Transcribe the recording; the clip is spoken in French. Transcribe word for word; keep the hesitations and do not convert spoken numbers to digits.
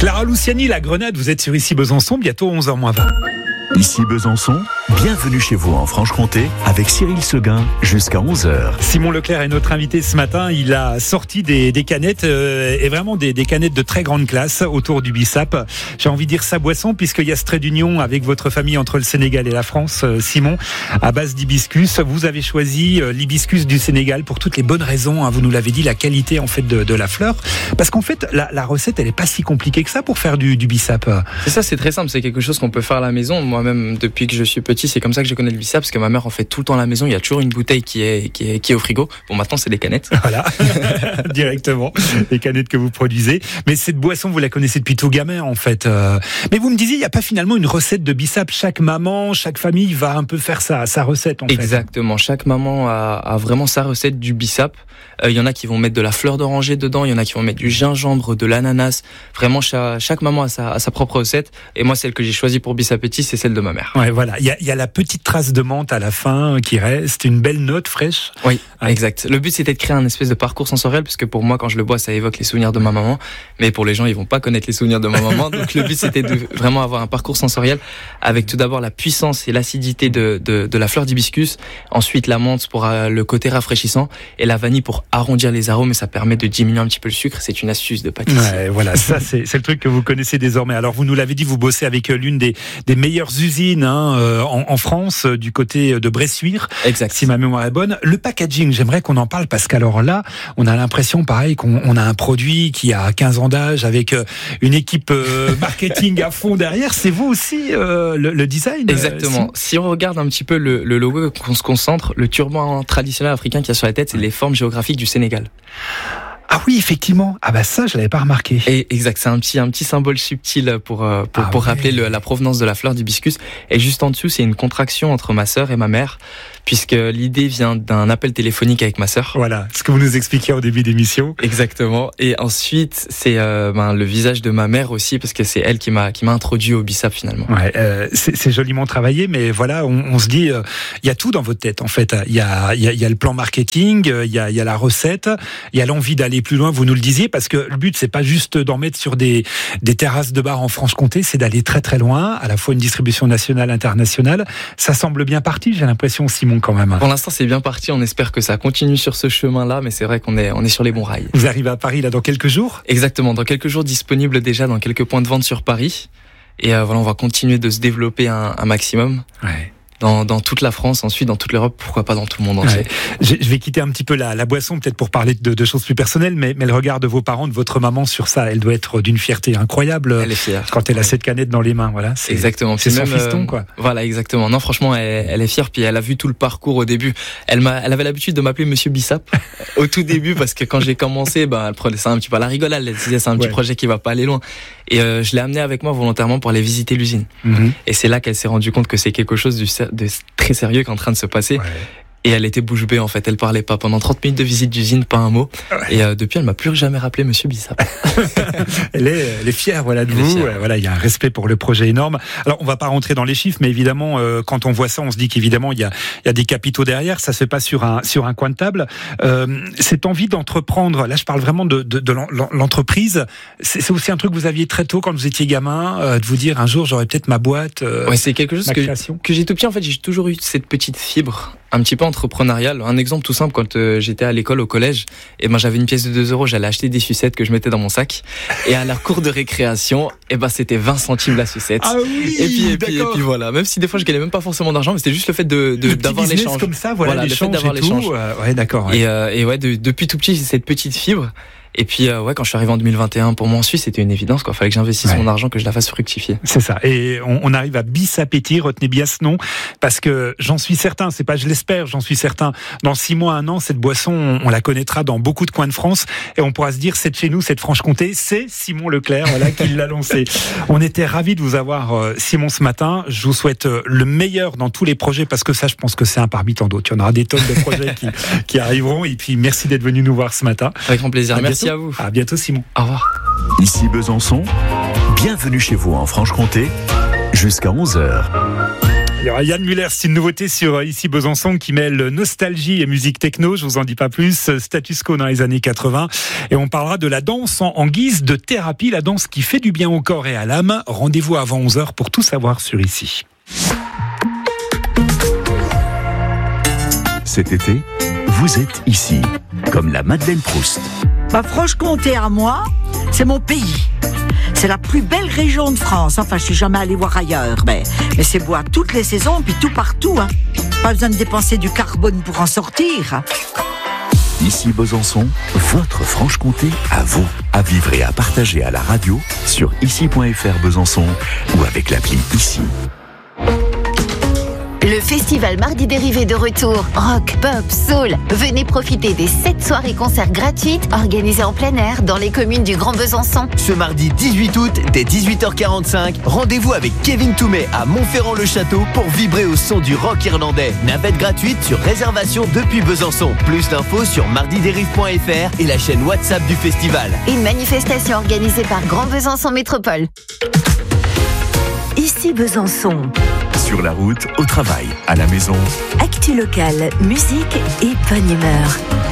Clara Luciani, la Grenade, vous êtes sur Ici Besançon, bientôt onze heures moins vingt. Ici Besançon, bienvenue chez vous en Franche-Comté avec Cyril Seguin jusqu'à onze heures. Simon Leclerc est notre invité ce matin. Il a sorti des, des canettes euh, et vraiment des, des canettes de très grande classe autour du bissap. J'ai envie de dire sa boisson puisqu'il y a ce trait d'union avec votre famille entre le Sénégal et la France. Euh, Simon, à base d'hibiscus, vous avez choisi euh, l'hibiscus du Sénégal pour toutes les bonnes raisons. Hein, vous nous l'avez dit, la qualité en fait de, de la fleur. Parce qu'en fait, la, la recette, elle est pas si compliquée que ça pour faire du, du bissap. C'est ça, c'est très simple. C'est quelque chose qu'on peut faire à la maison. Moi, même depuis que je suis petit, c'est comme ça que je connais le bissap, parce que ma mère en fait tout le temps à la maison. Il y a toujours une bouteille qui est, qui est, qui est au frigo. Bon, maintenant, c'est des canettes. Voilà, directement, les canettes que vous produisez. Mais cette boisson, vous la connaissez depuis tout gamin, en fait. Euh... Mais vous me disiez, il n'y a pas finalement une recette de bissap. Chaque maman, chaque famille va un peu faire sa, sa recette, en fait. Exactement. Chaque maman a, a vraiment sa recette du bissap. Il euh, y en a qui vont mettre de la fleur d'oranger dedans. Il y en a qui vont mettre du gingembre, de l'ananas. Vraiment, chaque, chaque maman a sa, a sa propre recette. Et moi, celle que j'ai choisie pour Bissapetit, c'est celle de ma mère. Ouais, voilà. Il y a, il y a la petite trace de menthe à la fin qui reste, une belle note fraîche. Oui, ouais. Exact. Le but, c'était de créer un espèce de parcours sensoriel, puisque pour moi, quand je le bois, ça évoque les souvenirs de ma maman. Mais pour les gens, ils vont pas connaître les souvenirs de ma maman. Donc, le but, c'était de vraiment avoir un parcours sensoriel avec tout d'abord la puissance et l'acidité de, de, de la fleur d'hibiscus. Ensuite, la menthe pour euh, le côté rafraîchissant et la vanille pour arrondir les arômes, et ça permet de diminuer un petit peu le sucre. C'est une astuce de pâtissier. Ouais, voilà. Ça, c'est, c'est le truc que vous connaissez désormais. Alors, vous nous l'avez dit, vous bossez avec l'une des, des meilleures usines, hein, euh, en, en France, euh, du côté de Bressuire. Exact. Si ma mémoire est bonne. Le packaging, j'aimerais qu'on en parle parce qu'alors là, on a l'impression, pareil, qu'on on a un produit qui a quinze ans d'âge avec euh, une équipe euh, marketing à fond derrière. C'est vous aussi euh, le, le design. Exactement. Euh, si... si on regarde un petit peu le, le logo, qu'on se concentre, le turban traditionnel africain qu'il y a sur la tête, c'est les formes géographiques du Sénégal. Ah oui, effectivement. Ah bah ça, je l'avais pas remarqué. Et exact, c'est un petit un petit symbole subtil pour pour, ah pour ouais. rappeler le, la provenance de la fleur d'hibiscus. Et juste en dessous, c'est une contraction entre ma sœur et ma mère, puisque l'idée vient d'un appel téléphonique avec ma sœur. Voilà, ce que vous nous expliquiez au début d'émission. Exactement. Et ensuite, c'est euh, ben, le visage de ma mère aussi, parce que c'est elle qui m'a qui m'a introduit au bissap finalement. Ouais, euh, c'est, c'est joliment travaillé, mais voilà, on, on se dit, il euh, y a tout dans votre tête en fait. Il y a il y a, y a le plan marketing, il y a il y a la recette, il y a l'envie d'aller plus loin. Vous nous le disiez, parce que le but c'est pas juste d'en mettre sur des des terrasses de bar en Franche-Comté, c'est d'aller très très loin, à la fois une distribution nationale, internationale. Ça semble bien parti, j'ai l'impression, Simon, quand même. Pour l'instant, c'est bien parti. On espère que ça continue sur ce chemin-là, mais c'est vrai qu'on est on est sur les bons rails. Vous arrivez à Paris là dans quelques jours ? Exactement, dans quelques jours, disponible déjà dans quelques points de vente sur Paris. Et euh, voilà, on va continuer de se développer un, un maximum. Ouais. Dans, dans toute la France, ensuite dans toute l'Europe, pourquoi pas dans tout le monde entier. Ouais. Je, je vais quitter un petit peu la, la boisson, peut-être pour parler de, de choses plus personnelles, mais, mais le regard de vos parents, de votre maman sur ça, elle doit être d'une fierté incroyable. Elle est fière. Quand elle a cette canette dans les mains, voilà. C'est, exactement. C'est son même, fiston, quoi. Euh, voilà, exactement. Non, franchement, elle, elle est fière, puis elle a vu tout le parcours au début. Elle m'a, elle avait l'habitude de m'appeler Monsieur Bissap au tout début, parce que quand j'ai commencé, ben, elle prenait ça un petit peu à la rigolade. Elle disait, c'est un petit ouais. projet qui va pas aller loin. Et euh, je l'ai amenée avec moi volontairement pour aller visiter l'usine. Mm-hmm. Et c'est là qu'elle s'est rendue compte que c'est quelque chose de, de très sérieux qui est en train de se passer. Ouais. Et elle était bouche bée en fait, elle parlait pas pendant trente minutes de visite d'usine, pas un mot. Ouais. Et euh, depuis, elle m'a plus jamais rappelé Monsieur Bissap. elle est, elle est fière, voilà, de elle vous. Euh, voilà, il y a un respect pour le projet énorme. Alors, on va pas rentrer dans les chiffres, mais évidemment, euh, quand on voit ça, on se dit qu'évidemment, il y a, il y a des capitaux derrière. Ça se fait pas sur un, sur un coin de table. Euh, cette envie d'entreprendre, là, je parle vraiment de, de, de l'entreprise. C'est, c'est aussi un truc que vous aviez très tôt quand vous étiez gamin, euh, de vous dire un jour, j'aurai peut-être ma boîte. Euh, ouais, c'est quelque chose que, que j'ai tout petit. En fait, j'ai toujours eu cette petite fibre, un petit peu entrepreneurial. Un exemple tout simple, quand euh, j'étais à l'école au collège, et ben j'avais une pièce de deux euros, j'allais acheter des sucettes que je mettais dans mon sac, et à la cour de récréation, et ben c'était vingt centimes la sucette. Ah oui, et puis et puis, et puis voilà, même si des fois je gagnais même pas forcément d'argent, mais c'était juste le fait de, de le d'avoir petit l'échange comme ça, voilà, voilà l'échange le fait d'avoir et l'échange. Tout, euh, ouais, d'accord. Ouais. Et, euh, et ouais, de, depuis tout petit, j'ai cette petite fibre. Et puis euh, ouais, quand je suis arrivé en deux mille vingt et un, pour moi en Suisse, c'était une évidence, quoi. Fallait que j'investisse ouais. mon argent, que je la fasse fructifier. C'est ça. Et on, on arrive à Bissapetit. Retenez bien ce nom, parce que j'en suis certain. C'est pas je l'espère, j'en suis certain. Dans six mois, un an, cette boisson, on, on la connaîtra dans beaucoup de coins de France, et on pourra se dire, c'est de chez nous, c'est de Franche-Comté. C'est Simon Leclerc, voilà, qui l'a lancé. On était ravis de vous avoir, euh, Simon, ce matin. Je vous souhaite euh, le meilleur dans tous les projets, parce que ça, je pense que c'est un parmi tant d'autres. Il y en aura des tonnes de projets qui, qui arriveront. Et puis, merci d'être venu nous voir ce matin. Avec grand plaisir. À merci bientôt. à vous. À bientôt. Simon. Au revoir. Ici Besançon, bienvenue chez vous en Franche-Comté, jusqu'à onze heures. Il y aura Yann Muller, c'est une nouveauté sur Ici Besançon qui mêle nostalgie et musique techno. Je vous en dis pas plus. Status quo dans les années quatre-vingts. Et on parlera de la danse en, en guise de thérapie, la danse qui fait du bien au corps et à l'âme. Rendez-vous avant onze heures pour tout savoir sur Ici. Cet été, vous êtes ici, comme la Madeleine Proust. Ma Franche-Comté à moi, c'est mon pays. C'est la plus belle région de France. Enfin, je suis jamais allée voir ailleurs, mais, mais c'est beau à toutes les saisons, puis tout partout. Hein. Pas besoin de dépenser du carbone pour en sortir. Ici Besançon, votre Franche-Comté à vous, à vivre et à partager à la radio sur ici point f r Besançon ou avec l'appli Ici. Le festival Mardi Dérivé de retour. Rock, pop, soul. Venez profiter des sept soirées concerts gratuites organisées en plein air dans les communes du Grand Besançon. Ce mardi dix-huit août, dès dix-huit heures quarante-cinq, rendez-vous avec Kevin Toumet à Montferrand-le-Château pour vibrer au son du rock irlandais. Navette gratuite sur réservation depuis Besançon. Plus d'infos sur mardi dérive point f r et la chaîne WhatsApp du festival. Une manifestation organisée par Grand Besançon Métropole. Ici Besançon. Sur la route, au travail, à la maison. Actu locale, musique et bonne humeur.